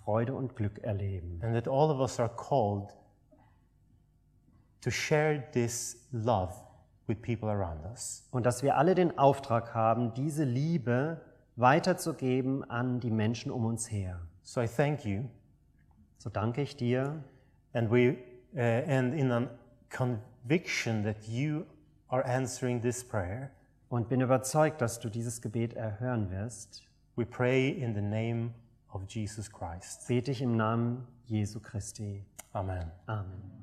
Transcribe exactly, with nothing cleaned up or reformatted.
Freude und Glück erleben. And that all of us are called to share this love with people around us. Und dass wir alle den Auftrag haben, diese Liebe weiterzugeben an die Menschen um uns her. So I thank you, So danke ich dir and we uh, and in a conviction that you are answering this prayer, und bin überzeugt, dass du dieses Gebet erhören wirst. we pray in the name of Jesus Christ. Bete ich im Namen Jesu Christi. Amen. Amen.